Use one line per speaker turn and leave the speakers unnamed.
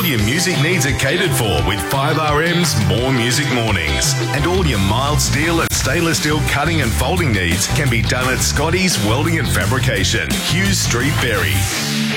All your music needs are catered for with 5RM's More Music Mornings. And all your mild steel and stainless steel cutting and folding needs can be done at Scotty's Welding and Fabrication, Hughes Street, Berry.